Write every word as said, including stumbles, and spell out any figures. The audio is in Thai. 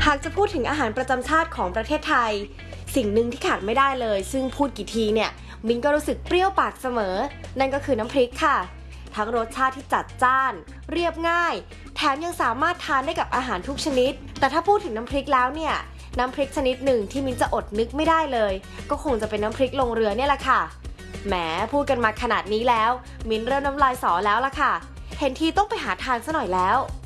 ากจะพูดถึงอาหารประจำชาติของประเทศไทยสิ่งหนึ่งที่ขาดไม่ได้เลยซึ่งพูดกี่ทีเนี่ยมิ้นก็รู้สึกเปรี้ยวปากเสมอนั่นก็คือน้ำพริกค่ะทั้งรสชาติที่จัดจ้านเรียบง่ายแถมยังสามารถทานได้กับอาหารทุกชนิดแต่ถ้าพูดถึงน้ำพริกแล้วเนี่ยน้ำพริกชนิดหนึ่งที่มิ้นจะอดนึกไม่ได้เลยก็คงจะเป็นน้ำพริกลงเรือเนี่ยแหละค่ะแหมพูดกันมาขนาดนี้แล้วมิ้นเริ่มน้ำลายสอแล้วล่ะค่ะเห็นทีต้องไปหาทานซะหน่อยแล้ว